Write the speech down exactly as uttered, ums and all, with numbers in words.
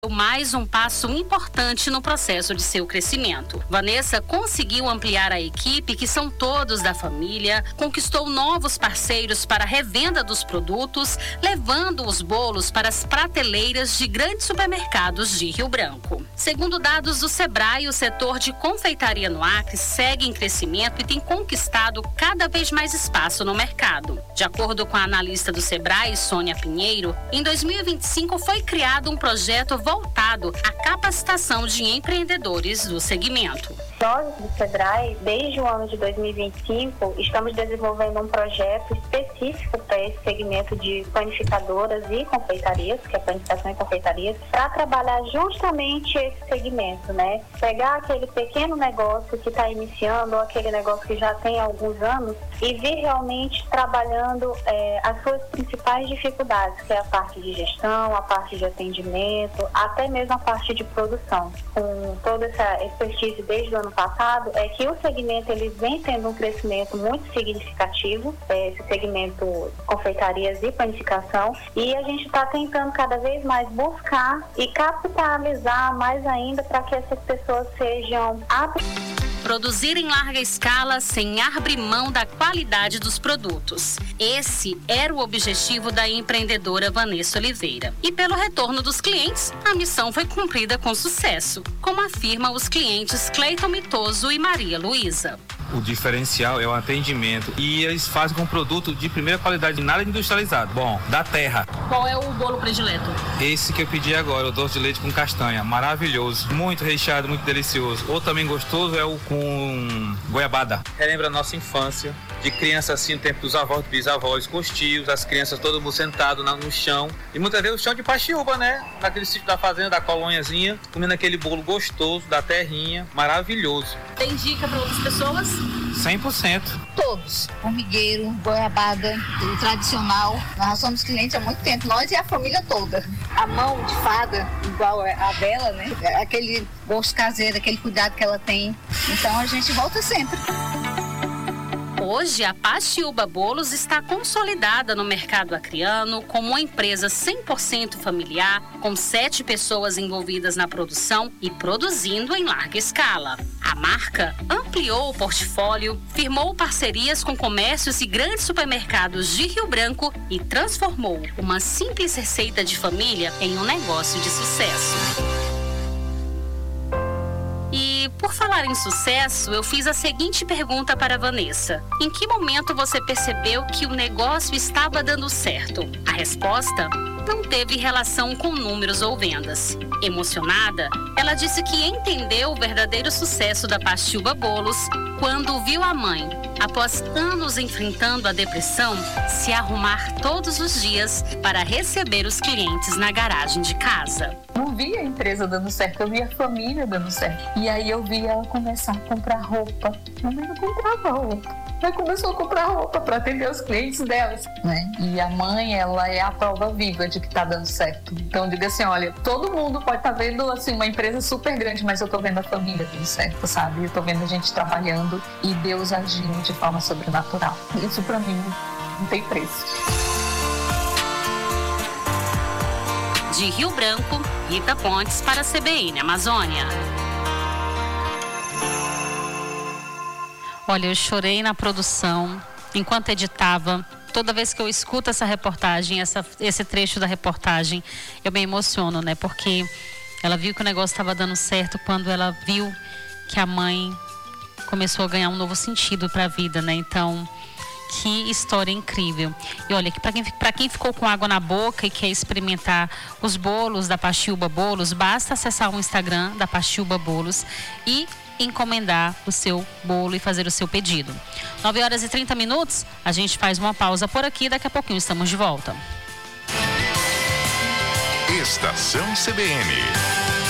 mais um passo importante no processo de seu crescimento. Vanessa conseguiu ampliar a equipe, que são todos da família, conquistou novos parceiros para a revenda dos produtos, levando os bolos para as prateleiras de grandes supermercados de Rio Branco. Segundo dados do Sebrae, o setor de confeitaria no Acre segue em crescimento e tem conquistado cada vez mais espaço no mercado. De acordo com a analista do Sebrae, Sônia Pinheiro, em dois mil e vinte e cinco foi criado um projeto voltado à capacitação de empreendedores do segmento. Nós, do Sebrae, desde o ano de dois mil e vinte e cinco, estamos desenvolvendo um projeto específico para esse segmento de panificadoras e confeitarias, que é panificação e confeitarias, para trabalhar justamente esse segmento, né? Pegar aquele pequeno negócio que está iniciando, ou aquele negócio que já tem alguns anos, e vir realmente trabalhando é, as suas principais dificuldades, que é a parte de gestão, a parte de atendimento, até mesmo a parte de produção. Com toda essa expertise desde o ano passado, é que o segmento ele vem tendo um crescimento muito significativo, é, esse segmento de confeitarias e panificação, e a gente está tentando cada vez mais buscar e capitalizar mais ainda para que essas pessoas sejam aptas. Produzir em larga escala sem abrir mão da qualidade dos produtos. Esse era o objetivo da empreendedora Vanessa Oliveira. E pelo retorno dos clientes, a missão foi cumprida com sucesso, como afirmam os clientes Cleiton Mitoso e Maria Luísa. O diferencial é o atendimento e eles fazem com produto de primeira qualidade, nada industrializado. Bom, da terra. Qual é o bolo predileto? Esse que eu pedi agora, o doce de leite com castanha, maravilhoso, muito recheado, muito delicioso. Outro também gostoso é o com goiabada. Relembra a nossa infância, de criança assim, no tempo dos avós, dos bisavós, com os tios, as crianças, todo mundo sentado no chão. E muitas vezes o chão de paxiúba, né? Naquele sítio da fazenda, da colôniazinha, comendo aquele bolo gostoso, da terrinha, maravilhoso. Tem dica para outras pessoas? cem por cento. Todos. Formigueiro, goiabada, o tradicional. Nós somos clientes há muito tempo, nós e a família toda. A mão de fada, igual a dela, né? Aquele gosto caseiro, aquele cuidado que ela tem. Então a gente volta sempre. Hoje, a Paxiúba Bolos está consolidada no mercado acreano como uma empresa cem por cento familiar, com sete pessoas envolvidas na produção e produzindo em larga escala. A marca ampliou o portfólio, firmou parcerias com comércios e grandes supermercados de Rio Branco e transformou uma simples receita de família em um negócio de sucesso. E, por falar em sucesso, eu fiz a seguinte pergunta para a Vanessa. Em que momento você percebeu que o negócio estava dando certo? A resposta não teve relação com números ou vendas. Emocionada, ela disse que entendeu o verdadeiro sucesso da Paxiúba Bolos quando viu a mãe, após anos enfrentando a depressão, se arrumar todos os dias para receber os clientes na garagem de casa. Não via a empresa dando certo, eu via a família dando certo. E aí eu via ela começar a comprar roupa. Minha mãe não comprava roupa. Ela começou a comprar roupa para atender os clientes delas, né? E a mãe, ela é a prova viva de que tá dando certo. Então, diga assim, olha, todo mundo pode estar tá vendo, assim, uma empresa super grande, mas eu tô vendo a família dando certo, sabe? Eu tô vendo a gente trabalhando e Deus agindo de forma sobrenatural. Isso para mim não tem preço. De Rio Branco, Rita Pontes para a C B N Amazônia. Olha, eu chorei na produção, enquanto editava. Toda vez que eu escuto essa reportagem, essa, esse trecho da reportagem, eu me emociono, né? Porque ela viu que o negócio estava dando certo quando ela viu que a mãe começou a ganhar um novo sentido para a vida, né? Então, que história incrível. E olha, para quem, para quem ficou com água na boca e quer experimentar os bolos da Paxiúba Bolos, basta acessar o Instagram da Paxiúba Bolos e encomendar o seu bolo e fazer o seu pedido. nove horas e trinta minutos, a gente faz uma pausa por aqui, daqui a pouquinho estamos de volta. Estação C B N.